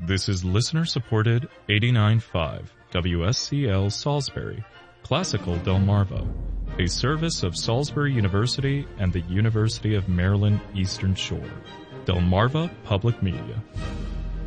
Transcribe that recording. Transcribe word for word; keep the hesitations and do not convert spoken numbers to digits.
This is listener-supported eighty-nine point five W S C L Salisbury, Classical Delmarva, a service of Salisbury University and the University of Maryland Eastern Shore. Delmarva Public Media.